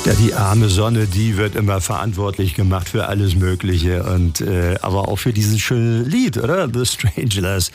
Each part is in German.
Ja, die arme Sonne, die wird immer verantwortlich gemacht für alles Mögliche und aber auch für dieses schöne Lied, oder? The Stranglers.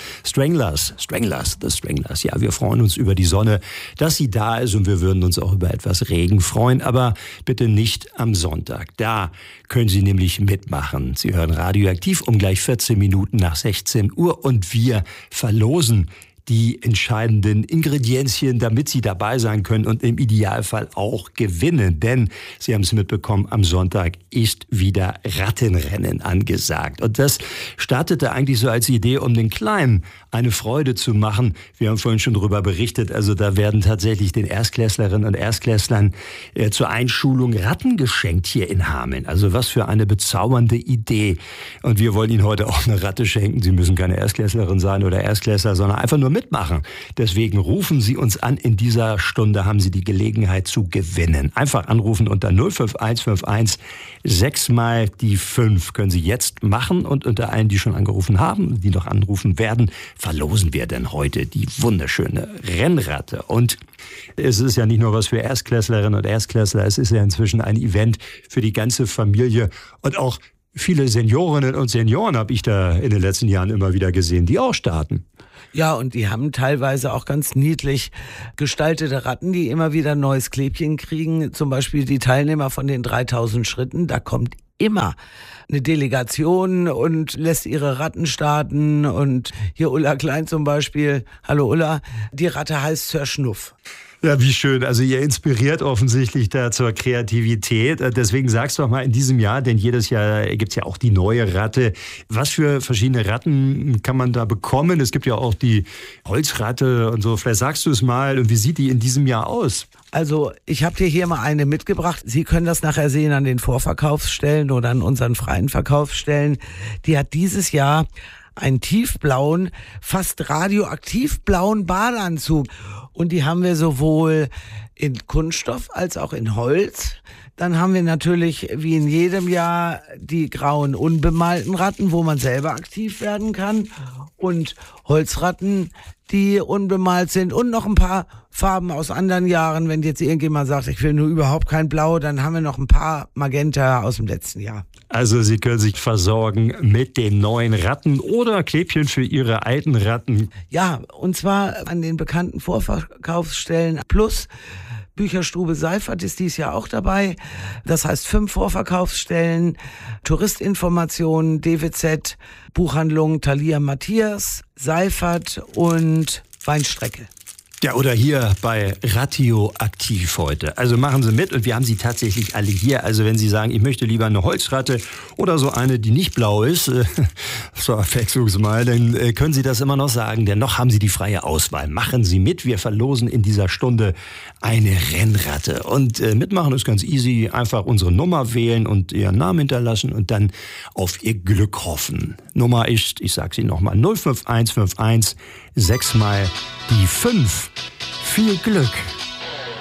Ja, wir freuen uns über die Sonne, dass sie da ist und wir würden uns auch über etwas Regen freuen, aber bitte nicht am Sonntag. Da können Sie nämlich mitmachen. Sie hören Radioaktiv um gleich 14 Minuten nach 16 Uhr und wir verlosen die entscheidenden Ingredienzien, damit Sie dabei sein können und im Idealfall auch gewinnen. Denn, Sie haben es mitbekommen, am Sonntag ist wieder Rattenrennen angesagt. Und das startete eigentlich so als Idee, um den Kleinen eine Freude zu machen. Wir haben vorhin schon darüber berichtet, also da werden tatsächlich den Erstklässlerinnen und Erstklässlern zur Einschulung Ratten geschenkt hier in Hameln. Also was für eine bezaubernde Idee. Und wir wollen Ihnen heute auch eine Ratte schenken. Sie müssen keine Erstklässlerin sein oder Erstklässler, sondern einfach nur mitmachen. Deswegen rufen Sie uns an. In dieser Stunde haben Sie die Gelegenheit zu gewinnen. Einfach anrufen unter 05151 6 mal die 5 können Sie jetzt machen. Und unter allen, die schon angerufen haben, die noch anrufen werden, verlosen wir denn heute die wunderschöne Rennratte. Und es ist ja nicht nur was für Erstklässlerinnen und Erstklässler, es ist ja inzwischen ein Event für die ganze Familie und auch viele Seniorinnen und Senioren habe ich da in den letzten Jahren immer wieder gesehen, die auch starten. Ja, und die haben teilweise auch ganz niedlich gestaltete Ratten, die immer wieder ein neues Klebchen kriegen. Zum Beispiel die Teilnehmer von den 3000 Schritten. Da kommt immer eine Delegation und lässt ihre Ratten starten. Und hier Ulla Klein zum Beispiel. Hallo Ulla, die Ratte heißt Sir Schnuff. Ja, wie schön. Also ihr inspiriert offensichtlich da zur Kreativität. Deswegen sag's doch mal in diesem Jahr, denn jedes Jahr gibt's ja auch die neue Ratte. Was für verschiedene Ratten kann man da bekommen? Es gibt ja auch die Holzratte und so. Vielleicht sagst du es mal. Und wie sieht die in diesem Jahr aus? Also ich habe dir hier mal eine mitgebracht. Sie können das nachher sehen an den Vorverkaufsstellen oder an unseren freien Verkaufsstellen. Die hat dieses Jahr einen tiefblauen, fast radioaktiv blauen Badeanzug. Und die haben wir sowohl in Kunststoff als auch in Holz. Dann haben wir natürlich, wie in jedem Jahr, die grauen unbemalten Ratten, wo man selber aktiv werden kann. Und Holzratten, die unbemalt sind. Und noch ein paar Farben aus anderen Jahren. Wenn jetzt irgendjemand sagt, ich will nur überhaupt kein Blau, dann haben wir noch ein paar Magenta aus dem letzten Jahr. Also Sie können sich versorgen mit den neuen Ratten oder Klebchen für Ihre alten Ratten. Ja, und zwar an den bekannten Vorverkaufsstellen plus Bücherstube Seifert ist dies Jahr auch dabei. Das heißt 5 Vorverkaufsstellen, Touristinformationen, DWZ, Buchhandlung Thalia Matthias, Seifert und Weinstrecke. Ja, oder hier bei Radioaktiv heute. Also machen Sie mit und wir haben sie tatsächlich alle hier. Also wenn Sie sagen, ich möchte lieber eine Holzratte oder so eine, die nicht blau ist, so abwechslungsmal, dann können Sie das immer noch sagen, denn noch haben Sie die freie Auswahl. Machen Sie mit, wir verlosen in dieser Stunde eine Rennratte. Und mitmachen ist ganz easy, einfach unsere Nummer wählen und Ihren Namen hinterlassen und dann auf Ihr Glück hoffen. Nummer ist, ich sage sie nochmal, 05151 6 mal die 5. Viel Glück!